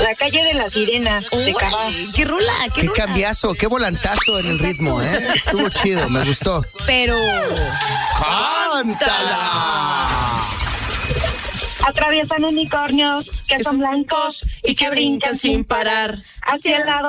La calle de la sirena de Cabá. ¡Qué rola! Qué cambiazo, qué volantazo en el ritmo, ¿eh? Estuvo chido, me gustó. Pero... ¡cántala! Atraviesan unicornios que son blancos y que brincan sin parar. Hacia el lado